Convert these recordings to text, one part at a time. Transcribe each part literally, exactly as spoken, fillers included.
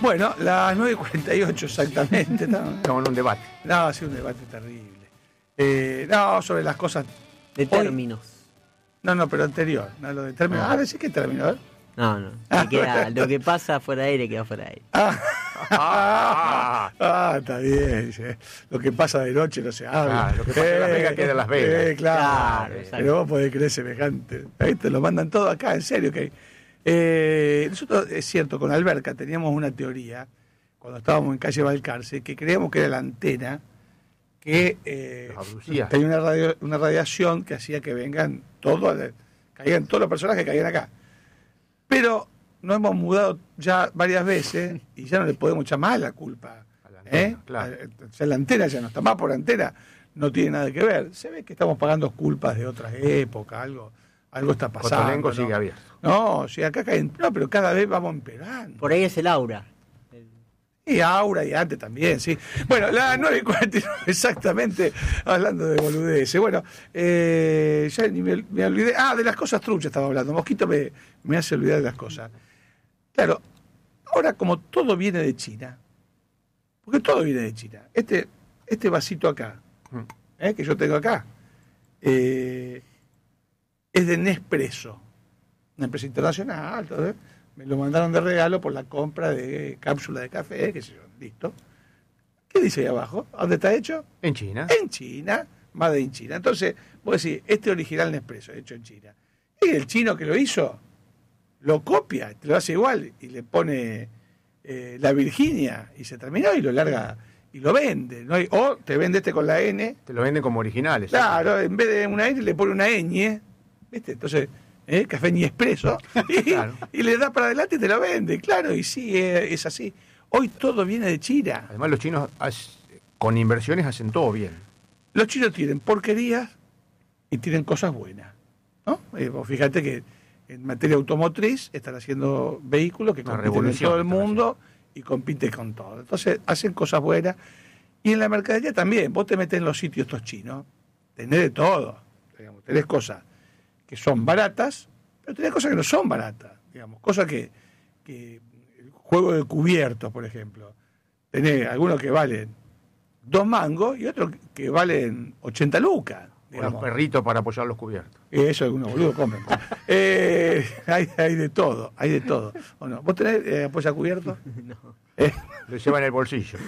Bueno, las nueve y cuarenta y ocho exactamente. No, Estamos en un debate. no ha sido un debate terrible. Eh, no, sobre las cosas... De Hoy- términos. No, no, pero anterior. No, lo de término. Ah. Ah, decís qué término, a ver. No, no. Me queda, lo que pasa fuera de aire queda fuera de aire. Ah, ah, ah, está bien. Sí. Lo que pasa de noche no se habla. Claro, lo que pasa en Las Vegas queda en Las Vegas. Eh, claro. Claro, exacto. Pero vos podés creer semejante. Ahí te lo mandan todo acá, en serio. Que eh, nosotros, es cierto, con Alberca teníamos una teoría, cuando estábamos en calle Balcarce, que creíamos que era la antena que eh, Los abducía. tenía una, radio, una radiación que hacía que vengan todos, caían todos los personajes que caían acá. Pero nos hemos mudado ya varias veces y ya no le podemos echar más la culpa. A la antena, ¿eh? claro. O sea, la antena ya no está más por antena, no tiene nada que ver. Se ve que estamos pagando culpas de otras épocas, algo, algo está pasando. Cotolengo ¿no? sigue abierto. No, sí, acá caen, no, pero cada vez vamos empeorando. Por ahí es el aura. Y ahora y antes también, sí. Bueno, las nueve y cuarenta y nueve exactamente, hablando de boludeces. Bueno, eh, ya ni me, me olvidé. Ah, de las cosas truchas estaba hablando. Mosquito me, me hace olvidar de las cosas. Claro, ahora como todo viene de China, porque todo viene de China. Este, este vasito acá, eh, que yo tengo acá, eh, es de Nespresso, una empresa internacional, todo, ¿eh? Me lo mandaron de regalo por la compra de cápsulas de café, qué sé yo, listo. ¿Qué dice ahí abajo? ¿Dónde está hecho? En China. En China, made in China. Entonces, vos decís, este original Nespresso, hecho en China. Y el chino que lo hizo, lo copia, te lo hace igual, y le pone eh, la Virginia, y se terminó, y lo larga, y lo vende. ¿No? O te vende este con la N, Te lo venden como originales. claro, en vez de una N le pone una ñ, ¿viste? Entonces... ¿Eh? Café ni expreso, y, Claro. y le da para adelante y te lo vende, claro, y sí, eh, es así. Hoy todo viene de China. Además, los chinos has- con inversiones hacen todo bien. Los chinos tienen porquerías y tienen cosas buenas, ¿no? Eh, vos fíjate que en materia automotriz están haciendo vehículos que Una compiten en revolución todo el están mundo y compiten con todo. Entonces hacen cosas buenas. Y en la mercadería también, vos te metés en los sitios estos chinos, tenés de todo, digamos, tenés cosas que son baratas, pero tenés cosas que no son baratas, digamos, cosas que, que el juego de cubiertos, por ejemplo, tenés algunos que valen dos mangos y otros que valen ochenta lucas, O los digamos. perritos para apoyar los cubiertos. Eso algunos boludos comen. eh, hay, hay de todo, hay de todo. ¿O no? ¿Vos tenés eh, apoya cubiertos? No. Eh, Lo llevan en el bolsillo.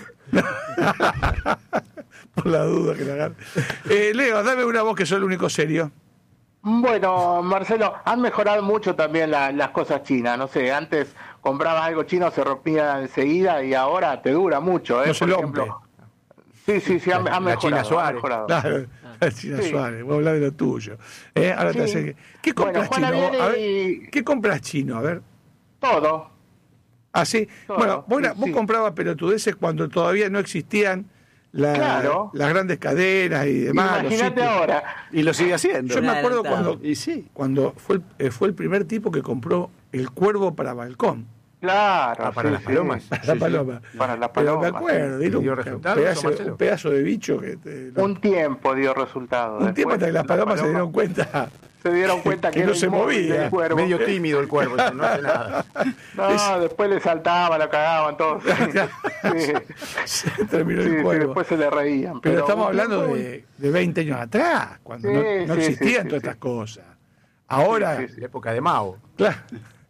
por la duda que la agarre. Eh, Leo, dame una voz que soy el único serio. Bueno, Marcelo, han mejorado mucho también la- las cosas chinas. No sé, antes comprabas algo chino, se rompía enseguida y ahora te dura mucho. ¿eh? No se Por rompe. ejemplo. Sí, sí, sí, han, La- han la mejorado. China han Suárez. mejorado. Claro, la China Sí. Suárez, vos hablás de lo tuyo. Eh, ahora te Sí. hace que- ¿Qué Bueno, compras Juana chino? viene A ver, y- ¿qué compras chino? A ver. Todo. Ah, sí. Todo, Bueno, vos, era- sí, vos sí. comprabas pelotudeces cuando todavía no existían la- Claro. las grandes cadenas y demás. los Imagínate sitios. ahora. Y lo sigue haciendo. Yo me Claro, acuerdo claro. cuando, Y sí. cuando fue, el, eh, fue el primer tipo que compró el cuervo para balcón. Claro. Ah, para sí, las sí. palomas. Para Sí, la sí. paloma. Para las Pero me palomas. acuerdo, era ¿Y dio un, resultados, pedazo, Marcelo? un pedazo de bicho que te- Un tiempo dio resultado. un tiempo hasta que las palomas se dieron cuenta se dieron cuenta que, que no era se inmóvil movía. el cuervo. Medio tímido el cuervo, no hace nada. No, después le saltaban, lo cagaban todo. Sí, se terminó sí, el sí, cuervo. después se le reían. Pero estamos un hablando tiempo- de, de veinte años atrás, cuando Sí, no, no sí, existían sí, todas sí, estas cosas. Ahora, Sí, sí, La época de Mao. claro.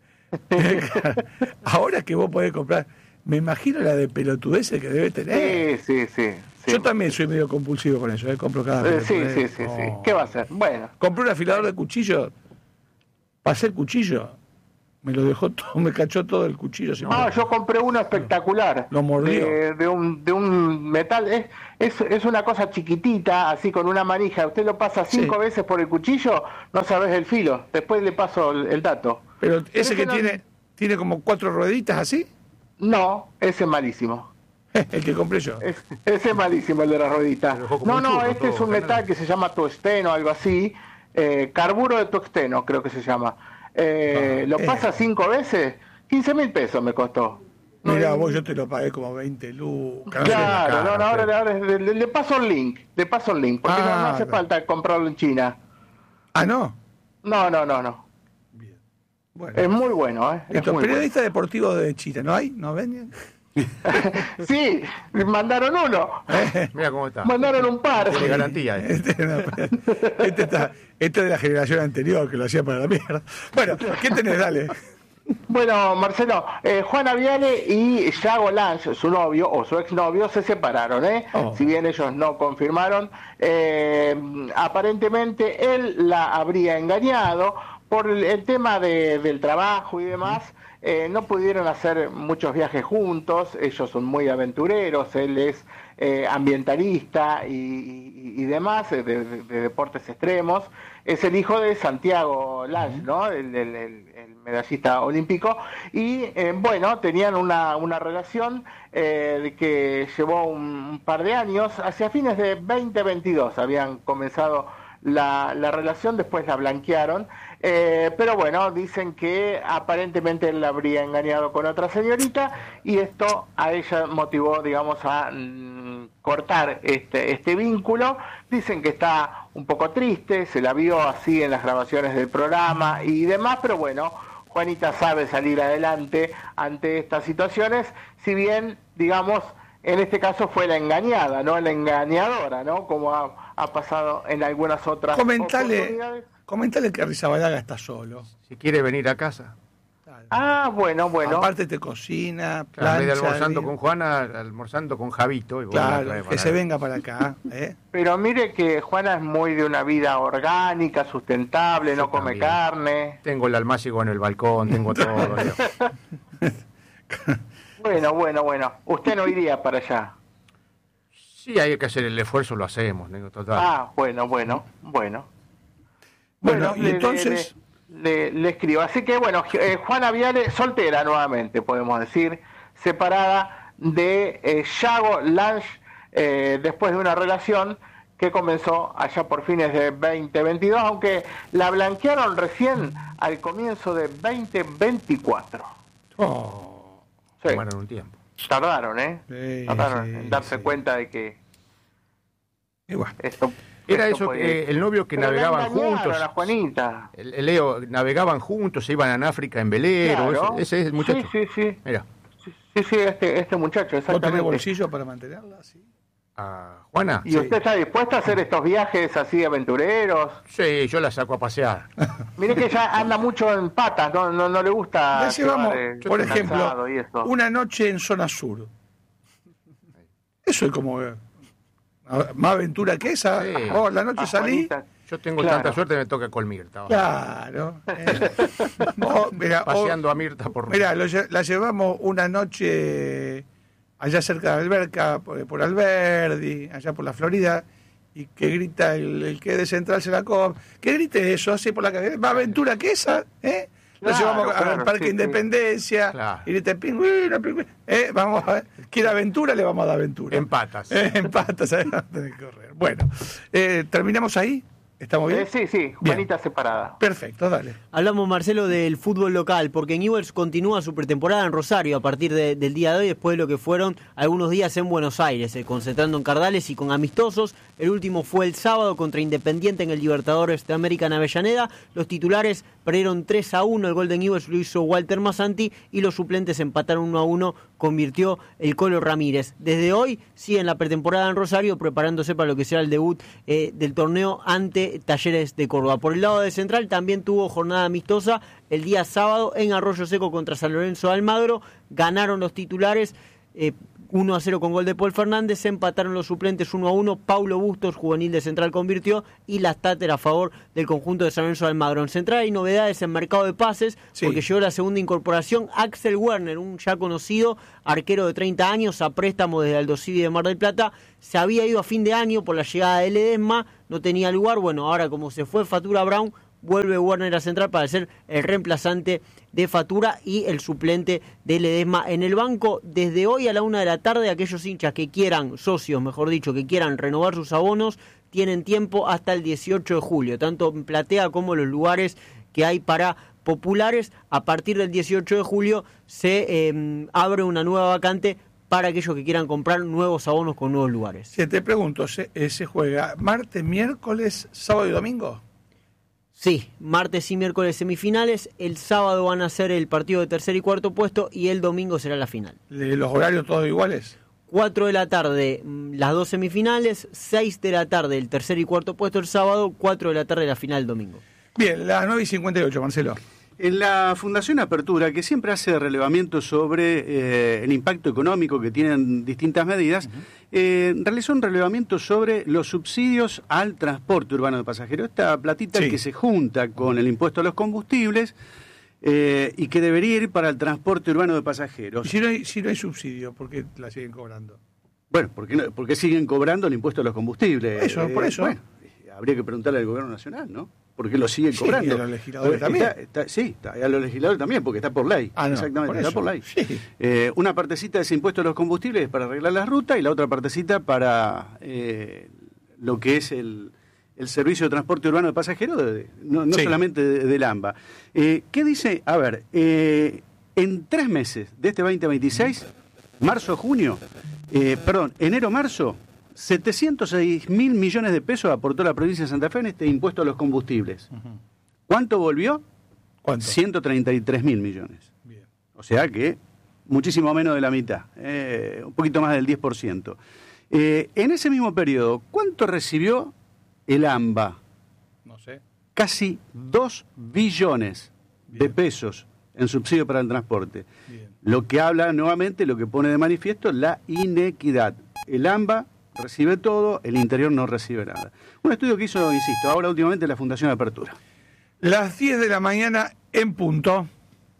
Ahora que vos podés comprar, me imagino la de pelotudeces que debe tener. Sí, sí, sí. sí. Yo también soy medio compulsivo con eso, ¿eh? Compro cada Eh, sí, pelotudez. sí, sí, sí. No. ¿Qué va a hacer? Bueno. Compré un afilador de cuchillo, pasé el cuchillo, me lo dejó todo, me cachó todo el cuchillo. se me- No, yo compré uno espectacular. Lo mordió. De, de un, de un metal. Es, es, es una cosa chiquitita, así con una manija. Usted lo pasa cinco Sí. veces por el cuchillo, no sabes el filo. Después le paso el, el dato. Pero ese ese que no- tiene, tiene como cuatro rueditas así, No, ese es malísimo. el que compré yo. Es- ese es malísimo, el de la ruedita. Lo dejó como No, un no, churro este todo, es un ¿verdad? metal que se llama tungsteno, algo así. Eh, carburo de tungsteno, creo que se llama. Eh, Ah, lo eh. pasa cinco veces, quince mil pesos me costó. No, Mirá, y- vos yo te lo pagué como veinte lucas. no sé. Claro, cara, no, no, ahora, pero- ahora le, le- le paso el link, le paso el link, porque no- no, Ah, hace no. falta comprarlo en China. Ah, no. No, no, no, no. Bien. Bueno. Es muy bueno, ¿eh? Es Estos muy periodistas deportivos de China, ¿no hay? ¿No venden? Sí, mandaron uno. Mira cómo está. Mandaron un par. Tiene garantía. eh. Este, no, este, está, este es de la generación anterior que lo hacía para la mierda. Bueno, ¿qué tenés? Dale. Bueno, Marcelo, eh, Juana Viale y Yago Lange, su novio o su exnovio, se separaron, ¿eh? Oh. Si bien ellos no confirmaron, eh, aparentemente él la habría engañado por el, el tema de, del trabajo y demás. Eh, no pudieron hacer muchos viajes juntos, ellos son muy aventureros, él es eh, ambientalista y, y, y demás, de, de, de deportes extremos. Es el hijo de Santiago Lange, ¿no? El, el, el, el medallista olímpico. Y eh, bueno, tenían una, una relación eh, que llevó un, un par de años. Hacia fines de veinte veintidós habían comenzado la, la relación, después la blanquearon. Eh, pero bueno, dicen que aparentemente él la habría engañado con otra señorita y esto a ella motivó, digamos, a mm, cortar este, este vínculo. Dicen que está un poco triste, se la vio así en las grabaciones del programa y demás, pero bueno, Juanita sabe salir adelante ante estas situaciones, si bien, digamos, en este caso fue la engañada, no la engañadora, ¿no? Como ha, ha pasado en algunas otras Comentale, oportunidades. comentale que Arrizabalaga está solo. Si quiere venir a casa. Ah, bueno, bueno. Aparte te cocina, Claro, en vez de plancha, almorzando bien. con Juana, almorzando con Javito. Y vos la Claro, traes que para se acá. venga para acá. ¿eh? Pero mire que Juana es muy de una vida orgánica, sustentable, Yo no come también. carne. Tengo el almácigo en el balcón, tengo todo. yo. Bueno, bueno, bueno. Usted no iría para allá. Sí, hay que hacer el esfuerzo, lo hacemos, digo, total. Ah, bueno, bueno, bueno. Bueno, y le- entonces... Le, le- le escribo. Así que bueno, eh, Juana Viale, soltera nuevamente, podemos decir, separada de eh, Yago Lange, eh, después de una relación que comenzó allá por fines de veinte veintidós, aunque la blanquearon recién al comienzo de veinte veinticuatro. Oh, Sí, Tomaron un tiempo. tardaron, ¿eh? Sí, tardaron sí, en darse sí. cuenta de que y bueno. esto... Era esto eso, puede- que, eh, el novio que Pero la navegaban engañaron juntos. a Juanita. El, el Leo, navegaban juntos, se iban a África en velero. Claro. Ese, ese es el muchacho. Sí, sí, sí. Mira, Sí, sí, este, este muchacho, ¿Vos tenés exactamente. bolsillo para mantenerla? Sí. a Juana. ¿Y Sí. usted está dispuesta a hacer estos viajes así aventureros? Sí, yo la saco a pasear. Mire que ya anda mucho en patas, no, no, no le gusta. La llevamos, llevar, eh, por ejemplo, calzado y eso. una noche en zona sur. Eso es como... eh, más aventura que esa. Sí. Oh, la noche Ah, salí... Juanita, Yo tengo Claro. tanta suerte, me toca con Mirta. Claro. eh. O, mira, o- Paseando a Mirta por... Mira, lo lle- la llevamos una noche allá cerca de Alberca, por, por Alberdi, allá por la Florida, y que grita el, el que de Central se la come. Que grite eso, así por la calle. Más aventura que esa, ¿eh? Lo Claro, llevamos al claro, Parque sí, sí. Independencia, Claro. y grita pingüino, pingüino. ¿Eh? Vamos a ver. ¿Quiere aventura? Le vamos a dar aventura. En patas. Eh, en patas, ¿sabes? Vamos a tener que correr. Bueno, eh, ¿terminamos ahí? ¿Estamos bien? Eh, sí, sí, Juanita separada. Perfecto, dale. Hablamos, Marcelo, del fútbol local, porque Newell's continúa su pretemporada en Rosario a partir de- del día de hoy, después de lo que fueron algunos días en Buenos Aires, eh, concentrando en Cardales y con amistosos. El último fue el sábado contra Independiente en el Libertadores de América en Avellaneda. Los titulares perdieron tres a uno, el gol de Newell's lo hizo Walter Massanti y los suplentes empataron uno a uno, convirtió el Colo Ramírez. Desde hoy siguen la pretemporada en Rosario, preparándose para lo que será el debut eh, del torneo ante Talleres de Córdoba. Por el lado de Central también tuvo jornada amistosa el día sábado en Arroyo Seco contra San Lorenzo de Almagro. Ganaron los titulares eh, uno a cero con gol de Paul Fernández, se empataron los suplentes uno a uno, Paulo Bustos, juvenil de Central, convirtió, y la Stater a favor del conjunto de San Lorenzo de Almagro. En Central hay novedades en mercado de pases, Sí. porque llegó la segunda incorporación, Axel Werner, un ya conocido arquero de treinta años, a préstamo desde Aldo Civi de Mar del Plata. Se había ido a fin de año por la llegada de Ledesma, no tenía lugar. Bueno, ahora como se fue Fatura Brown, vuelve Werner a Central para ser el reemplazante de Fatura y el suplente de Ledesma en el banco. Desde hoy a la una de la tarde, aquellos hinchas que quieran, socios mejor dicho, que quieran renovar sus abonos, tienen tiempo hasta el dieciocho de julio, tanto en platea como los lugares que hay para populares. A partir del dieciocho de julio se eh, abre una nueva vacante para aquellos que quieran comprar nuevos abonos con nuevos lugares. Si te pregunto, ¿se, eh, ¿se juega martes, miércoles, sábado y domingo? Sí, martes y miércoles semifinales, el sábado van a ser el partido de tercer y cuarto puesto y el domingo será la final. ¿Los horarios todos iguales? cuatro de la tarde las dos semifinales, seis de la tarde el tercer y cuarto puesto el sábado, cuatro de la tarde la final el domingo. Bien, las nueve y cincuenta y ocho, Marcelo. En la Fundación Apertura, que siempre hace relevamiento sobre eh, el impacto económico que tienen distintas medidas, uh-huh. eh, realizó un relevamiento sobre los subsidios al transporte urbano de pasajeros. Esta platita sí. que se junta con el impuesto a los combustibles eh, y que debería ir para el transporte urbano de pasajeros. ¿Y si no hay, si no hay subsidio, por qué la siguen cobrando? Bueno, porque, no, porque siguen cobrando el impuesto a los combustibles. Eso, eh, por eso. Bueno, habría que preguntarle al gobierno nacional, ¿no? Porque lo sigue cobrando. Sí, y a los legisladores también. Está, está, sí, está, y a los legisladores también, porque está por ley. Ah, no, exactamente, por está eso. por ley. Sí. Eh, una partecita de ese impuesto a los combustibles es para arreglar las rutas y la otra partecita para eh, lo que es el, el servicio de transporte urbano de pasajeros, de, no, no sí. solamente de, del AMBA. Eh, ¿Qué dice? A ver, eh, en tres meses de este veinte veintiséis, marzo, junio, eh, perdón, enero-marzo, setecientos seis mil millones de pesos aportó la provincia de Santa Fe en este impuesto a los combustibles. Uh-huh. ¿Cuánto volvió? ¿Cuánto? ciento treinta y tres mil millones. Bien. O sea que muchísimo menos de la mitad, eh, un poquito más del diez por ciento. Eh, en ese mismo periodo, ¿cuánto recibió el AMBA? No sé. Casi dos billones Bien. de pesos en subsidio para el transporte. Bien. Lo que habla nuevamente, lo que pone de manifiesto, la inequidad. El AMBA recibe todo, el interior no recibe nada. Un estudio que hizo, insisto, ahora últimamente la Fundación Apertura. Las diez de la mañana en punto.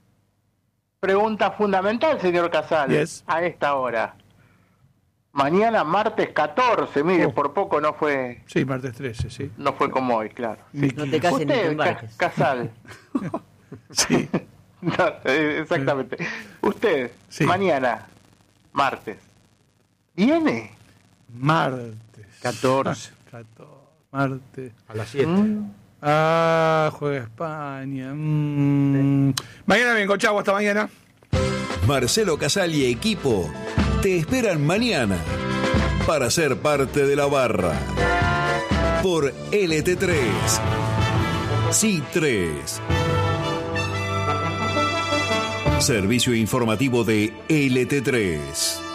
Pregunta fundamental, señor Casal, yes. a esta hora. Mañana, martes catorce, mire, oh. por poco no fue... Sí, martes trece, sí. No fue como hoy, claro. Sí. No te cases ni te Usted, embarques. Casal. Sí. No, exactamente. Usted, sí. mañana, martes, ¿viene? Martes. catorce. catorce. Martes. A las siete. ¿Mm? Ah, juega España. Mm. Sí. Mañana vengo, chau, hasta mañana. Marcelo Casal y equipo te esperan mañana para ser parte de la barra. Por L T tres. Sí tres. Servicio informativo de L T tres.